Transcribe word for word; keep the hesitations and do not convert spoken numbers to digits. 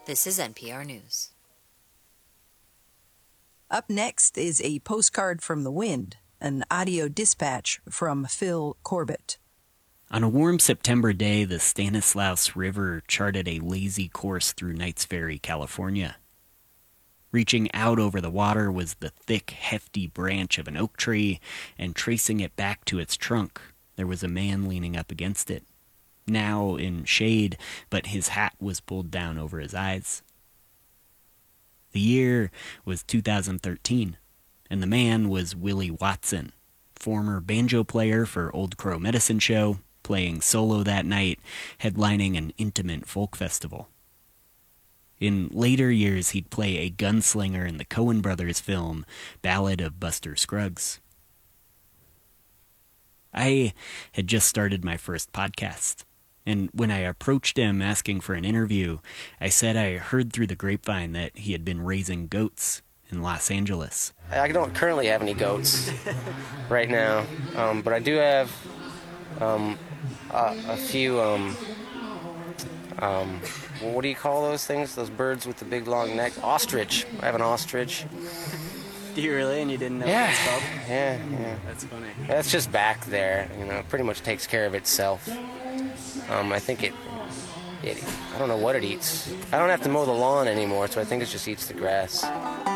This is N P R News. Up next is a postcard from the wind, an audio dispatch from Phil Corbett. On a warm September day, the Stanislaus River charted a lazy course through Knights Ferry, California. Reaching out over the water was the thick, hefty branch of an oak tree, and tracing it back to its trunk, there was a man leaning up against it, now in shade, but his hat was pulled down over his eyes. The year was two thousand thirteen, and the man was Willie Watson, former banjo player for Old Crow Medicine Show, playing solo that night, headlining an intimate folk festival. In later years, he'd play a gunslinger in the Coen Brothers film Ballad of Buster Scruggs. I had just started my first podcast, and when I approached him asking for an interview, I said I heard through the grapevine that he had been raising goats in Los Angeles. I don't currently have any goats right now, um, but I do have um, a, a few, um, um, what do you call those things? Those birds with the big long necks? Ostrich. I have an ostrich. Do you really? And you didn't know Yeah. what it's called? Yeah, yeah. That's funny. That's just back there, you know, it pretty much takes care of itself. Um, I think it, it, I don't know what it eats. I don't have to mow the lawn anymore, so I think it just eats the grass.